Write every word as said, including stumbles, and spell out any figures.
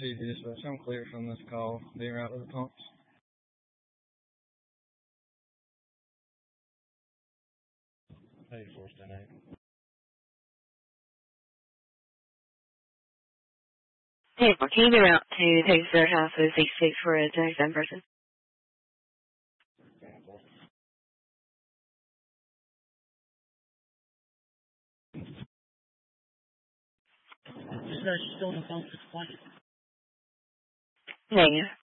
P D dispatch. I'm clear from this call. Being right with the pumps. eighty-four ten eight. Hey, well, can you get out to Texas Roadhouse with sixty-six for a twenty-seven person? Is there still on the phone? Negative.